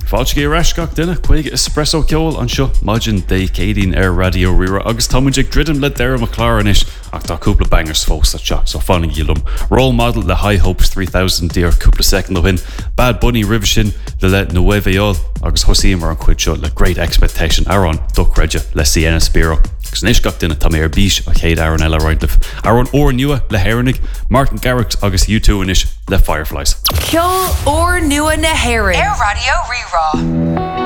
Fáilte go reisceach duine chuig espresso ceol an seo maidin dé cédín ar radio rira agus támuidig dridim le deir a chláranis ach tá cúpla bangers fós a teach so fanning dílum. Role model le High Hopes 3000 dír cúpla second ó hin. Bad Bunny Rivishin le Nueve Yol agus hosí mar an cuid seo le Great Expectation Aaron Duckredge le Sienna Spiro. Gus neisgach duine tá ar bís a chéad Aaron Ella Rointliffe. Aaron Or Nua le Herring, Martin Garrix agus U2 inis le Fireflies. Ceol Or Nua na Herring. Air Radio Rerá.